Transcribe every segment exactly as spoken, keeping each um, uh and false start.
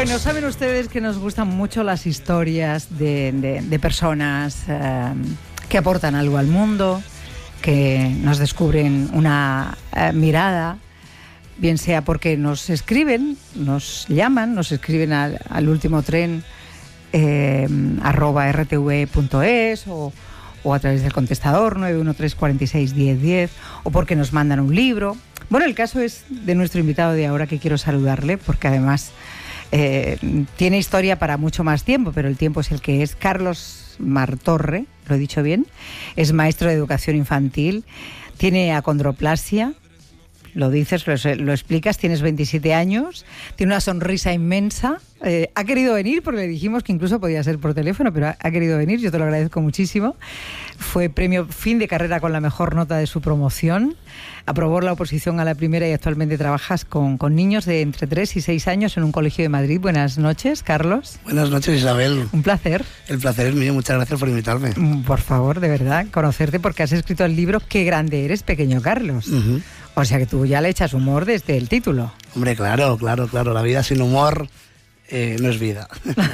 Bueno, saben ustedes que nos gustan mucho las historias de, de, de personas eh, que aportan algo al mundo, que nos descubren una eh, mirada, bien sea porque nos escriben, nos llaman, nos escriben al, al último tren eh, arroba r t v punto es o, o a través del contestador nueve uno tres cuatro seis uno cero uno cero, o porque nos mandan un libro. Bueno, el caso es de nuestro invitado de ahora, que quiero saludarle porque además eh, tiene historia para mucho más tiempo, pero el tiempo es el que es. Carlos Martorre, lo he dicho bien, es maestro de educación infantil, tiene acondroplasia, lo dices, lo, lo explicas, tienes veintisiete años, tiene una sonrisa inmensa, eh, ha querido venir porque le dijimos que incluso podía ser por teléfono, pero ha, ha querido venir, yo te lo agradezco muchísimo. Fue premio fin de carrera con la mejor nota de su promoción, aprobó la oposición a la primera y actualmente trabajas con, con niños de entre tres y seis años en un colegio de Madrid. Buenas noches, Carlos. Buenas noches, Isabel. Un placer. El placer es mío, muchas gracias por invitarme. Por favor, de verdad, conocerte porque has escrito el libro Qué grande eres, pequeño Carlos. Uh-huh. O sea que tú ya le echas humor desde el título. Hombre, claro, claro, claro. La vida sin humor eh, no es vida.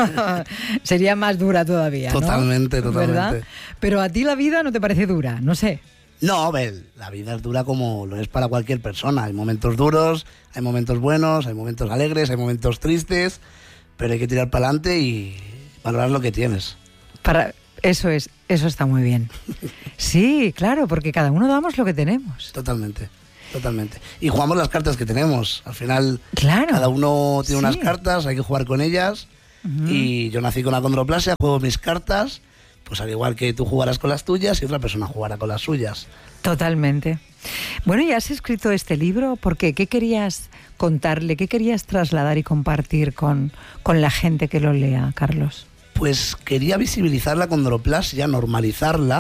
Sería más dura todavía, ¿no? Totalmente, totalmente. ¿Verdad? Pero a ti la vida no te parece dura, no sé. No, a ver, la vida es dura como lo es para cualquier persona. Hay momentos duros, hay momentos buenos, hay momentos alegres, hay momentos tristes, pero hay que tirar para adelante y valorar lo que tienes. Para... Eso es, eso está muy bien. Sí, claro, porque cada uno damos lo que tenemos. Totalmente. Totalmente. Y jugamos las cartas que tenemos. Al final, claro, cada uno tiene sí. unas cartas, hay que jugar con ellas. Uh-huh. Y yo nací con acondroplasia, juego mis cartas, pues al igual que tú jugarás con las tuyas y otra persona jugará con las suyas. Totalmente. Bueno, y has escrito este libro, ¿por qué? ¿Qué querías contarle? ¿Qué querías trasladar y compartir con, con la gente que lo lea, Carlos? Pues quería visibilizar la acondroplasia, normalizarla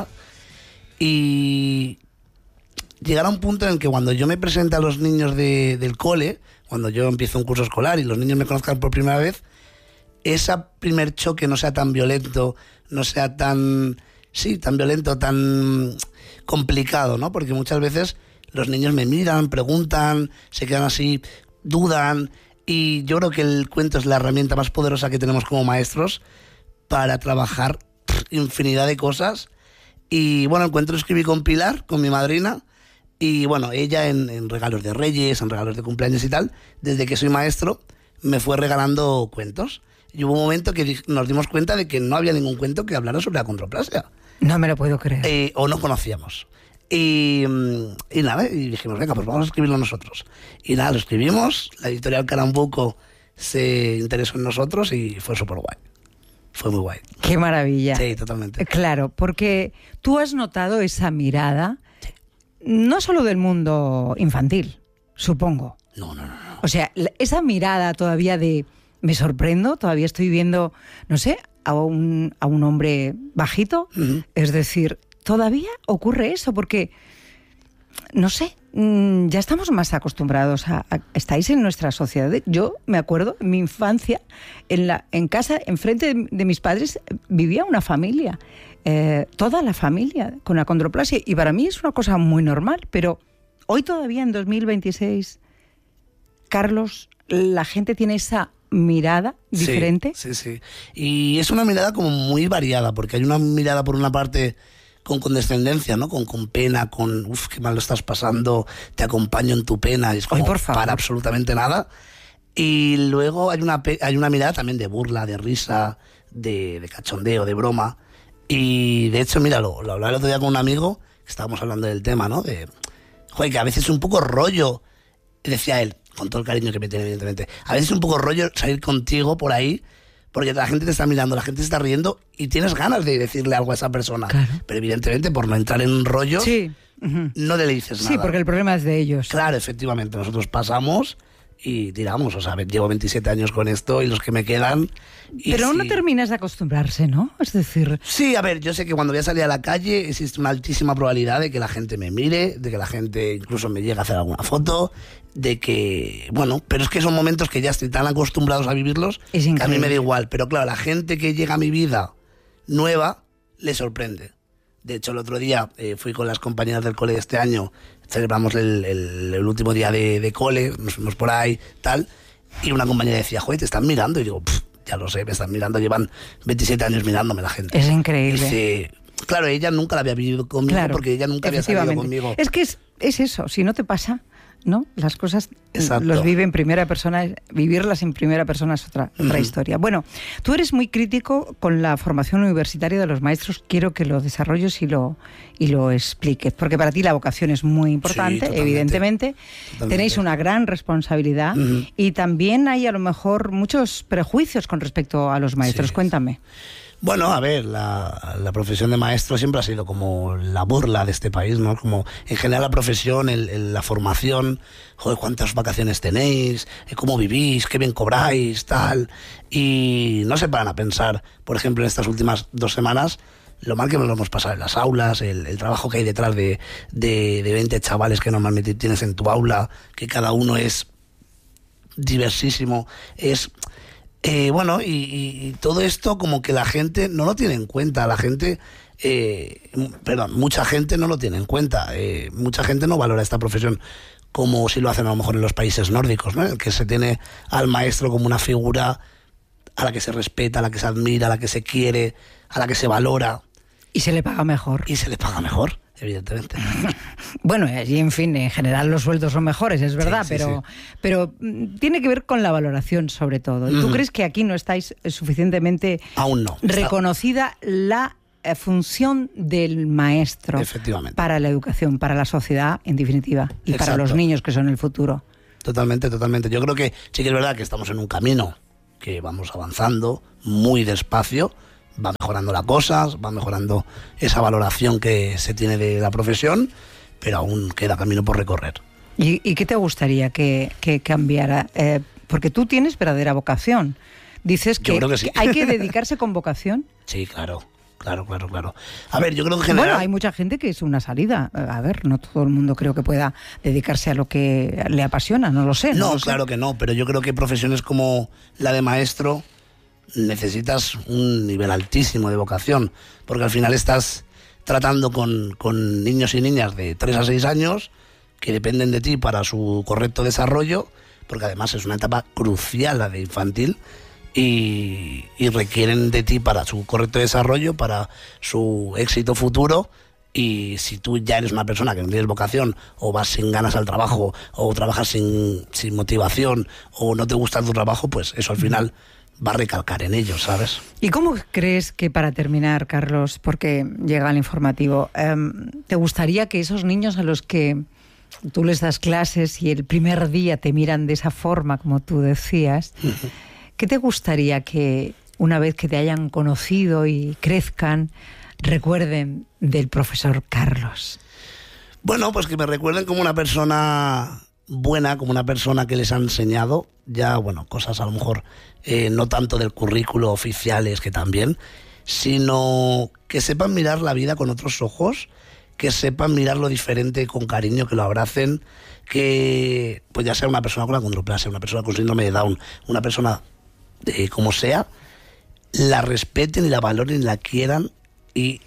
y llegar a un punto en el que cuando yo me presente a los niños de, del cole, cuando yo empiezo un curso escolar y los niños me conozcan por primera vez, ese primer choque no sea tan violento, no sea tan, sí, tan violento, tan complicado, ¿no? Porque muchas veces los niños me miran, preguntan, se quedan así, dudan, y yo creo que el cuento es la herramienta más poderosa que tenemos como maestros para trabajar infinidad de cosas. Y bueno, el cuento lo escribí con Pilar, con mi madrina, y bueno, ella en, en regalos de Reyes, en regalos de cumpleaños y tal, desde que soy maestro, me fue regalando cuentos. Y hubo un momento que nos dimos cuenta de que no había ningún cuento que hablara sobre la acondroplasia. No me lo puedo creer. Eh, o no conocíamos. Y, y nada, y dijimos, venga, pues vamos a escribirlo nosotros. Y nada, lo escribimos, la editorial Carambuco se interesó en nosotros y fue súper guay. Fue muy guay. Qué maravilla. Sí, totalmente. Claro, porque tú has notado esa mirada, sí, no solo del mundo infantil, supongo. No, no, no, no. O sea, esa mirada todavía de, me sorprendo, todavía estoy viendo, no sé, a un, a un hombre bajito. Uh-huh. Es decir, todavía ocurre eso, porque, no sé, ya estamos más acostumbrados a, a... Estáis en nuestra sociedad. Yo me acuerdo, en mi infancia, en, la, en casa, enfrente de, de mis padres, vivía una familia. Eh, toda la familia con acondroplasia. Y para mí es una cosa muy normal. Pero hoy todavía, en dos mil veintiséis, Carlos, la gente tiene esa mirada diferente. Sí, sí, sí. Y es una mirada como muy variada, porque hay una mirada por una parte con condescendencia, ¿no? Con, con pena, con uff, qué mal lo estás pasando, te acompaño en tu pena, es como Ay, por favor. Para absolutamente nada. Y luego hay una, hay una mirada también de burla, de risa, de, de cachondeo, de broma. Y de hecho, mira, lo, lo hablaba el otro día con un amigo, que estábamos hablando del tema, ¿no? De, joder, que a veces es un poco rollo, decía él, con todo el cariño que me tiene, evidentemente, a veces es un poco rollo salir contigo por ahí, porque la gente te está mirando, la gente se está riendo y tienes ganas de decirle algo a esa persona. Claro. Pero evidentemente, por no entrar en rollo, sí. uh-huh. no le dices nada. Sí, porque el problema es de ellos. Claro, efectivamente. Nosotros pasamos y tiramos. O sea, llevo veintisiete años con esto y los que me quedan... Y Pero sí. no terminas de acostumbrarse, ¿no? Es decir... Sí, a ver, yo sé que cuando voy a salir a la calle existe una altísima probabilidad de que la gente me mire, de que la gente incluso me llegue a hacer alguna foto, de que... Bueno, pero es que son momentos que ya estoy tan acostumbrados a vivirlos que a mí me da igual. Pero claro, la gente que llega a mi vida nueva le sorprende. De hecho, el otro día eh, fui con las compañeras del cole de este año, celebramos el, el, el último día de, de cole, nos fuimos por ahí, tal... Y una compañera decía, joder, te están mirando. Y digo, ya lo sé, me están mirando, llevan veintisiete años mirándome la gente. Es increíble. Dice, claro, ella nunca la había vivido conmigo, claro, porque ella nunca había salido conmigo. Es que es, es eso, si no te pasa, ¿no? Las cosas Exacto. los vive en primera persona, vivirlas en primera persona es otra, otra uh-huh. historia. Bueno, tú eres muy crítico con la formación universitaria de los maestros, quiero que lo desarrolles y lo, y lo expliques, porque para ti la vocación es muy importante, sí, evidentemente, totalmente. Tenéis una gran responsabilidad uh-huh. y también hay a lo mejor muchos prejuicios con respecto a los maestros, sí, cuéntame. Bueno, a ver, la, la profesión de maestro siempre ha sido como la burla de este país, ¿no? Como en general la profesión, el, el, la formación, joder, cuántas vacaciones tenéis, cómo vivís, qué bien cobráis, tal. Y no se paran a pensar, por ejemplo, en estas últimas dos semanas, lo mal que nos lo hemos pasado en las aulas, el, el trabajo que hay detrás de, de, de veinte chavales que normalmente tienes en tu aula, que cada uno es diversísimo, es... Eh, bueno, y, y, y todo esto como que la gente no lo tiene en cuenta, la gente, eh, perdón, mucha gente no lo tiene en cuenta, eh, mucha gente no valora esta profesión como si lo hacen a lo mejor en los países nórdicos, ¿no? En el que se tiene al maestro como una figura a la que se respeta, a la que se admira, a la que se quiere, a la que se valora. Y se le paga mejor. Y se le paga mejor, evidentemente. Bueno, y en fin, en general los sueldos son mejores, es verdad, sí, sí, pero, sí. pero tiene que ver con la valoración sobre todo. ¿Y tú uh-huh. crees que aquí no estáis suficientemente Aún no. reconocida la eh, función del maestro Efectivamente. Para la educación, para la sociedad, en definitiva, y Exacto. para los niños que son el futuro? Totalmente, totalmente. Yo creo que sí que es verdad que estamos en un camino que vamos avanzando muy despacio, va mejorando las cosas, va mejorando esa valoración que se tiene de la profesión, pero aún queda camino por recorrer. ¿Y, y qué te gustaría que, que cambiara? Eh, porque tú tienes verdadera vocación. Dices que, yo creo que, sí. que hay que dedicarse con vocación. Sí, claro, claro, claro, claro. A ver, yo creo que en general... Bueno, hay mucha gente que es una salida. A ver, no todo el mundo creo que pueda dedicarse a lo que le apasiona, no lo sé. No, no lo claro sé. que no, pero yo creo que profesiones como la de maestro necesitas un nivel altísimo de vocación, porque al final estás tratando con, con niños y niñas de tres a seis años que dependen de ti para su correcto desarrollo, porque además es una etapa crucial la de infantil y, y requieren de ti para su correcto desarrollo, para su éxito futuro. Y si tú ya eres una persona que no tienes vocación, o vas sin ganas al trabajo, o trabajas sin, sin motivación, o no te gusta tu trabajo, pues eso al final va a recalcar en ellos, ¿sabes? ¿Y cómo crees que, para terminar, Carlos, porque llega el informativo, eh, te gustaría que esos niños a los que tú les das clases y el primer día te miran de esa forma, como tú decías, uh-huh. ¿qué te gustaría que una vez que te hayan conocido y crezcan, recuerden del profesor Carlos? Bueno, pues que me recuerden como una persona buena, como una persona que les ha enseñado ya, bueno, cosas a lo mejor eh, no tanto del currículo oficiales, que también, sino que sepan mirar la vida con otros ojos, que sepan mirar lo diferente con cariño, que lo abracen, que pues ya sea una persona con acondroplasia, una persona con síndrome de Down, una persona eh, como sea, la respeten y la valoren y la quieran y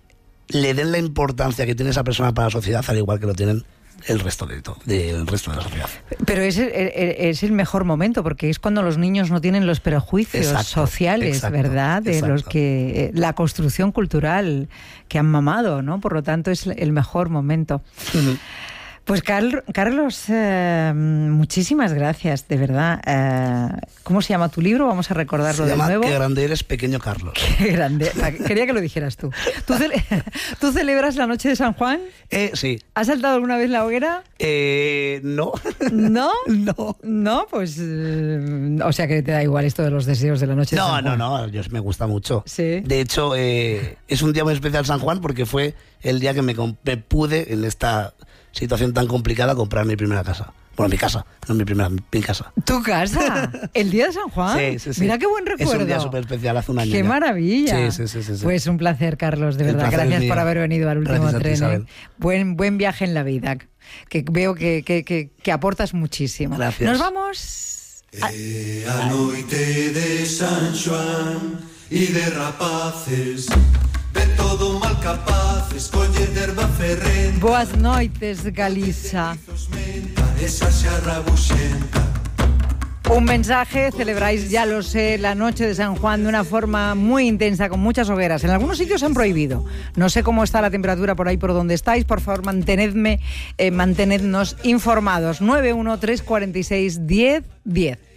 le den la importancia que tiene esa persona para la sociedad, al igual que lo tienen el resto de todo, del resto de la sociedad. Pero es el, es el mejor momento, porque es cuando los niños no tienen los prejuicios exacto, sociales, exacto, ¿verdad? De exacto. los que la construcción cultural que han mamado, ¿no? Por lo tanto es el mejor momento. Uh-huh. Pues Carl, Carlos, eh, muchísimas gracias, de verdad. Eh, ¿Cómo se llama tu libro? Vamos a recordarlo de nuevo. Se llama Qué grande eres, pequeño Carlos. Qué grande. Quería que lo dijeras tú. ¿Tú, cele- ¿Tú celebras la noche de San Juan? Eh, sí. ¿Has saltado alguna vez la hoguera? Eh, no. ¿No? No. No, pues... Eh, o sea que te da igual esto de los deseos de la noche no, de San Juan. No, no, no. Yo, me gusta mucho. Sí. De hecho, eh, es un día muy especial San Juan porque fue el día que me, me pude en esta situación tan complicada comprar mi primera casa. Bueno, mi casa, no mi primera, mi casa. ¿Tu casa? ¿El día de San Juan? Sí, sí, sí. Mira qué buen recuerdo. Es un día súper especial, hace un año. ¡Qué ya. maravilla! Sí, sí, sí, sí, sí. Pues un placer, Carlos, de verdad. Gracias por haber venido al último Gracias tren. a ti, Isabel. Buen, buen viaje en la vida, que veo que, que, que, que aportas muchísimo. Gracias. Nos vamos... A... E a noite de San Xoán e de rapaces, de todo mal capaces, coller derba ferrenta. Boas noites, Galiza. Esa xa rabuxenta. Un mensaje, celebráis, ya lo sé, la noche de San Juan de una forma muy intensa, con muchas hogueras. En algunos sitios han prohibido. No sé cómo está la temperatura por ahí por donde estáis. Por favor, mantenedme, eh, mantenednos informados. nueve uno tres cuatro seis diez diez.